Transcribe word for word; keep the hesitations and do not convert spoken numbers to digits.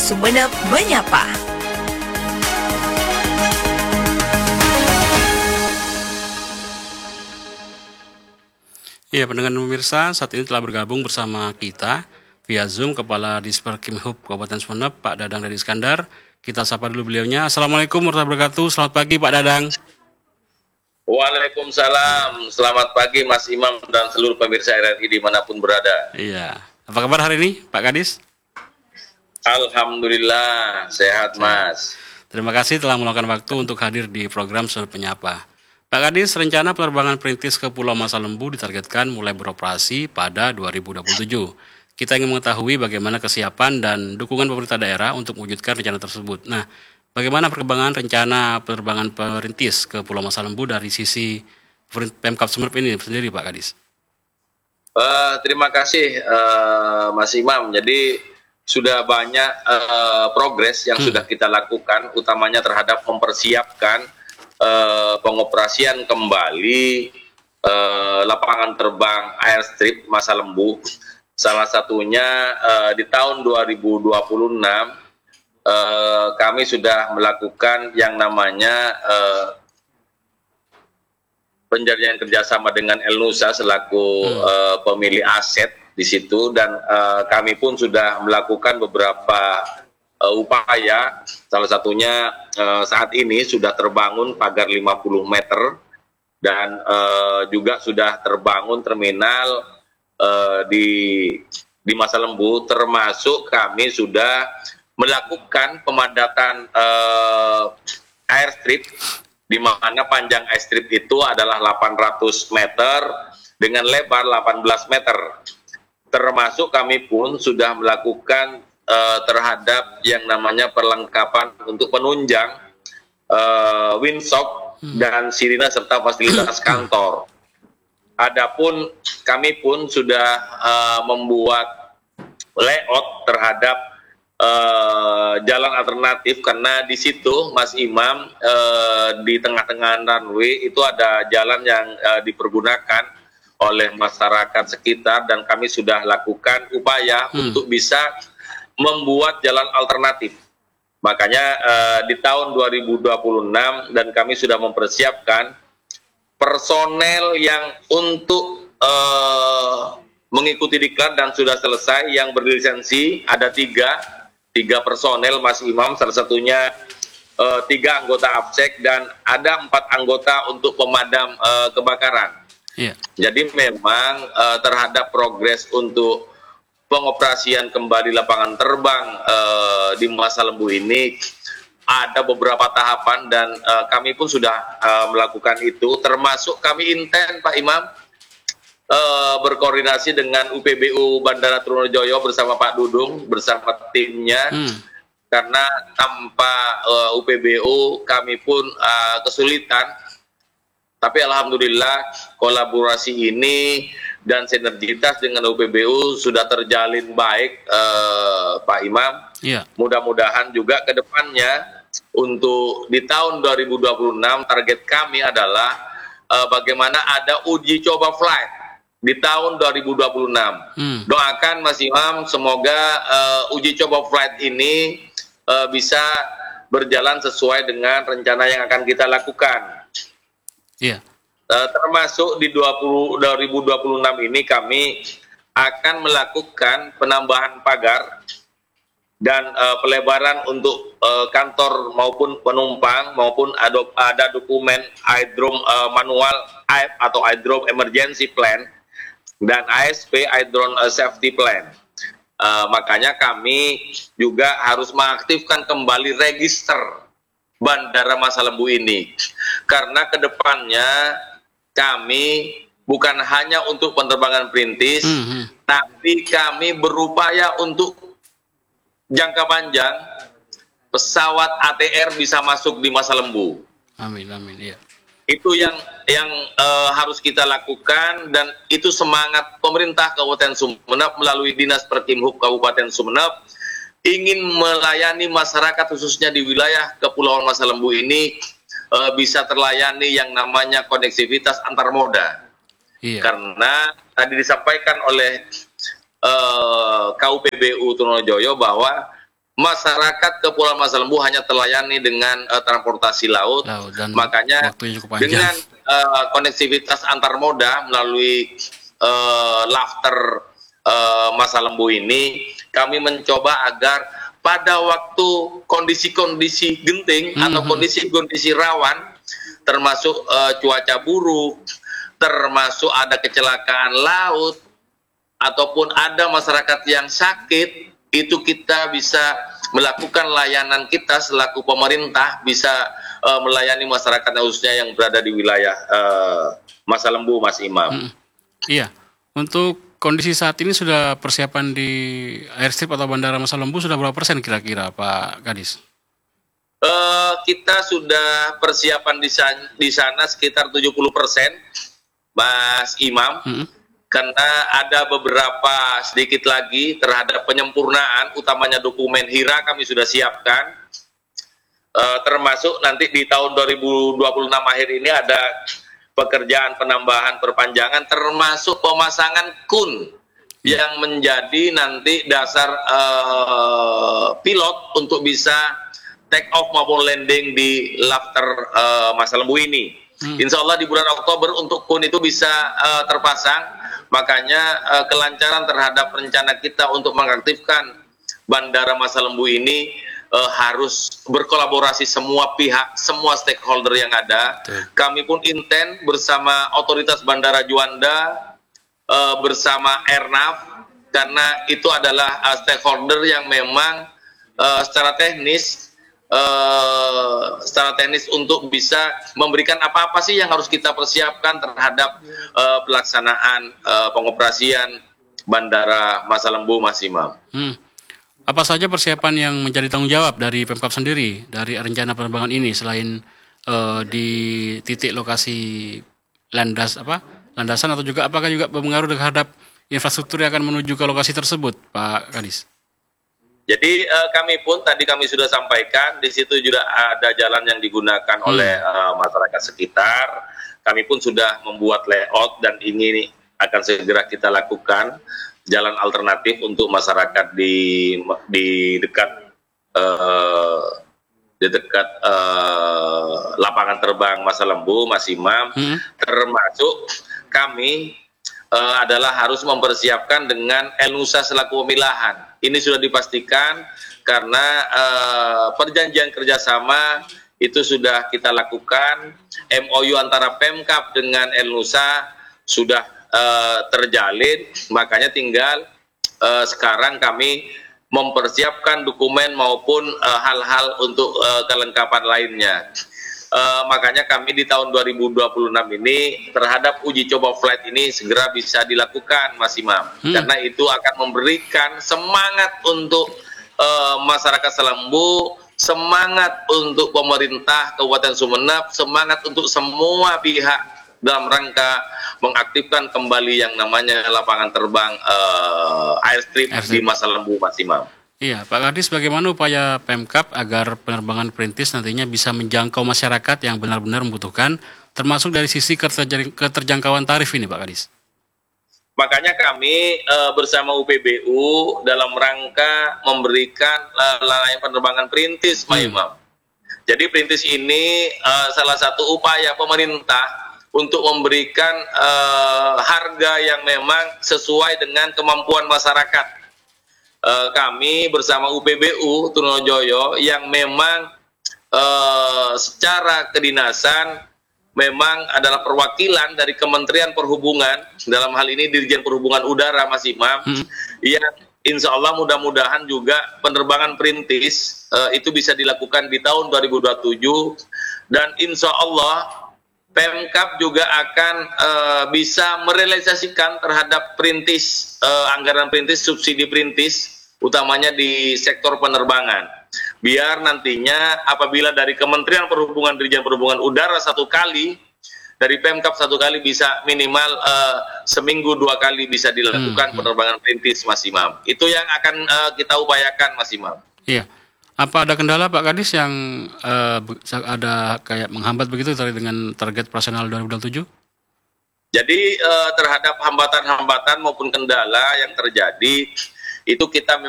Sumeneb Menyapa. Ya, pendengar pemirsa, saat ini telah bergabung bersama kita via Zoom Kepala Disperkimhub Kabupaten Sumeneb, Pak Dadang Dadi Iskandar. Kita sapa dulu beliaunya. Assalamualaikum warahmatullahi wabarakatuh. Selamat pagi, Pak Dadang. Waalaikumsalam. Selamat pagi, Mas Imam dan seluruh pemirsa R R I dimanapun berada. Iya. Apa kabar hari ini, Pak Kadis? Alhamdulillah, sehat, Mas. Terima kasih telah meluangkan waktu untuk hadir di program Sumeneb Menyapa. Pak Kadis, rencana penerbangan perintis ke Pulau Masa Lembu ditargetkan mulai beroperasi pada dua ribu dua puluh tujuh. Kita ingin mengetahui bagaimana kesiapan dan dukungan pemerintah daerah untuk mewujudkan rencana tersebut. Nah, bagaimana perkembangan rencana penerbangan perintis ke Pulau Masa Lembu dari sisi Pemkab Sumeneb ini sendiri, Pak Kadis? Uh, terima kasih, uh, Mas Imam. Jadi sudah banyak uh, progres yang hmm. sudah kita lakukan, utamanya terhadap mempersiapkan Uh, pengoperasian kembali uh, lapangan terbang airstrip Masa Lembu. Salah satunya uh, di tahun dua ribu dua puluh enam uh, kami sudah melakukan yang namanya uh, penjalin kerjasama dengan Elnusa selaku hmm. uh, pemilik aset di situ, dan uh, kami pun sudah melakukan beberapa Uh, upaya. Salah satunya uh, saat ini sudah terbangun pagar lima puluh meter dan uh, juga sudah terbangun terminal uh, di di Masa Lembu, termasuk kami sudah melakukan pemadatan uh, airstrip, di mana panjang airstrip itu adalah delapan ratus meter dengan lebar delapan belas meter. Termasuk kami pun sudah melakukan Uh, terhadap yang namanya perlengkapan untuk penunjang uh, windsock hmm. dan sirine serta fasilitas kantor. Adapun kami pun sudah uh, membuat layout terhadap uh, jalan alternatif, karena di situ, Mas Imam, uh, di tengah-tengah runway itu ada jalan yang uh, dipergunakan oleh masyarakat sekitar, dan kami sudah lakukan upaya hmm. untuk bisa membuat jalan alternatif. Makanya uh, di tahun dua ribu dua puluh enam dan kami sudah mempersiapkan personel yang untuk uh, mengikuti diklat dan sudah selesai yang berlisensi ada tiga, tiga personel, Mas Imam, salah satunya uh, tiga anggota APSEK dan ada empat anggota untuk pemadam uh, kebakaran. Yeah. Jadi memang uh, terhadap progres untuk pengoperasian kembali lapangan terbang uh, di Masa Lembu ini ada beberapa tahapan, dan uh, kami pun sudah uh, melakukan itu, termasuk kami intent, Pak Imam, uh, berkoordinasi dengan U P B U Bandara Trunojoyo bersama Pak Dudung bersama timnya, hmm. karena tanpa uh, U P B U kami pun uh, kesulitan. Tapi alhamdulillah kolaborasi ini dan sinergitas dengan U P B U sudah terjalin baik, eh, Pak Imam. Yeah. Mudah-mudahan juga ke depannya untuk di tahun dua ribu dua puluh enam target kami adalah eh, bagaimana ada uji coba flight di tahun dua ribu dua puluh enam. Hmm. Doakan, Mas Imam, semoga eh, uji coba flight ini eh, bisa berjalan sesuai dengan rencana yang akan kita lakukan. Yeah. Uh, termasuk di dua ribu dua puluh enam ini kami akan melakukan penambahan pagar dan uh, pelebaran untuk uh, kantor maupun penumpang, maupun ada, ada dokumen iDrome uh, manual A I P atau iDrome Emergency Plan dan A S P iDrone uh, Safety Plan. Uh, makanya kami juga harus mengaktifkan kembali register Bandara Masa Lembu ini, karena kedepannya kami bukan hanya untuk penerbangan perintis, mm-hmm. tapi kami berupaya untuk jangka panjang pesawat A T R bisa masuk di Masa Lembu. Amin, amin, ya. Itu yang yang uh, harus kita lakukan, dan itu semangat pemerintah Kabupaten Sumeneb melalui Dinas Perkimhub Kabupaten Sumeneb ingin melayani masyarakat khususnya di wilayah Kepulauan Masa Lembu ini uh, bisa terlayani yang namanya konektivitas antar moda. Iya. Karena tadi disampaikan oleh uh, K U P B U Trunojoyo bahwa masyarakat Kepulauan Masa Lembu hanya terlayani dengan uh, transportasi laut, Laut dan makanya waktunya cukup panjang. dengan uh, konektivitas antar moda melalui uh, lafter uh, Masa Lembu ini, kami mencoba agar pada waktu kondisi-kondisi genting Mm-hmm. atau kondisi-kondisi rawan, termasuk uh, cuaca buruk, termasuk ada kecelakaan laut, ataupun ada masyarakat yang sakit, itu kita bisa melakukan layanan kita selaku pemerintah, bisa uh, melayani masyarakat khususnya yang berada di wilayah uh, Masa Lembu, Mas Imam. Hmm. Iya, untuk kondisi saat ini sudah persiapan di airstrip atau bandara Masa Lembu sudah berapa persen kira-kira, Pak Kadis? Uh, kita sudah persiapan di sana, di sana sekitar tujuh puluh persen, Mas Imam. Hmm. Karena ada beberapa sedikit lagi terhadap penyempurnaan, utamanya dokumen HIRA kami sudah siapkan, e, termasuk nanti di tahun dua ribu dua puluh enam akhir ini ada pekerjaan penambahan perpanjangan, termasuk pemasangan K U N yang menjadi nanti dasar e, pilot untuk bisa take off maupun landing di lafter e, Masa Lembu ini. Hmm. Insya Allah di bulan Oktober untuk K U N itu bisa e, terpasang. Makanya uh, kelancaran terhadap rencana kita untuk mengaktifkan Bandara Masa Lembu ini uh, harus berkolaborasi semua pihak, semua stakeholder yang ada. Betul. Kami pun intent bersama otoritas Bandara Juanda, uh, bersama Airnav, karena itu adalah uh, stakeholder yang memang uh, secara teknis Uh, secara teknis untuk bisa memberikan apa-apa sih yang harus kita persiapkan terhadap uh, pelaksanaan uh, pengoperasian Bandara Masa Lembu, Mas Imam. Hmm. Apa saja persiapan yang menjadi tanggung jawab dari Pemkab sendiri dari rencana penerbangan ini selain uh, di titik lokasi landas apa landasan atau juga apakah juga berpengaruh terhadap infrastruktur yang akan menuju ke lokasi tersebut, Pak Kadis? Jadi uh, kami pun tadi kami sudah sampaikan di situ juga ada jalan yang digunakan hmm. oleh uh, masyarakat sekitar. Kami pun sudah membuat layout dan ini akan segera kita lakukan jalan alternatif untuk masyarakat di di dekat uh, di dekat uh, lapangan terbang Masa Lembu, Mas Imam. Hmm. Termasuk kami uh, adalah harus mempersiapkan dengan Elnusa selaku pemilahan. Ini sudah dipastikan karena uh, perjanjian kerjasama itu sudah kita lakukan, M O U antara Pemkab dengan Elnusa sudah uh, terjalin, makanya tinggal uh, sekarang kami mempersiapkan dokumen maupun hal-hal uh, untuk uh, kelengkapan lainnya. Uh, makanya kami di tahun dua ribu dua puluh enam ini terhadap uji coba flight ini segera bisa dilakukan, Mas Imam. Hmm. Karena itu akan memberikan semangat untuk uh, masyarakat Selembu, semangat untuk pemerintah Kabupaten Sumeneb, semangat untuk semua pihak dalam rangka mengaktifkan kembali yang namanya lapangan terbang uh, airstrip, airstrip di Masa Lembu, Mas Imam. Iya, Pak Kadis, bagaimana upaya Pemkab agar penerbangan perintis nantinya bisa menjangkau masyarakat yang benar-benar membutuhkan, termasuk dari sisi keterjangkauan tarif ini, Pak Kadis? Makanya kami e, bersama U P B U dalam rangka memberikan layanan penerbangan perintis, Pak Imam. Hmm. Jadi perintis ini e, salah satu upaya pemerintah untuk memberikan e, harga yang memang sesuai dengan kemampuan masyarakat. Uh, kami bersama U P B U Trunojoyo yang memang uh, secara kedinasan memang adalah perwakilan dari Kementerian Perhubungan, dalam hal ini Dirjen Perhubungan Udara, Mas Imam, hmm. yang insya Allah mudah-mudahan juga penerbangan perintis uh, itu bisa dilakukan di tahun dua ribu dua puluh tujuh, dan insya Allah Pemkab juga akan uh, bisa merealisasikan terhadap perintis, uh, anggaran perintis, subsidi perintis, utamanya di sektor penerbangan. Biar nantinya apabila dari Kementerian Perhubungan, Dirjen Perhubungan Udara satu kali, dari Pemkab satu kali bisa minimal uh, seminggu dua kali bisa dilakukan hmm, penerbangan perintis, Mas Imam. Itu yang akan uh, kita upayakan, Mas Imam. Iya. Apa ada kendala, Pak Kadis, yang uh, ada kayak menghambat begitu terkait dengan target operasional dua ribu dua puluh tujuh? Jadi uh, terhadap hambatan-hambatan maupun kendala yang terjadi, itu kita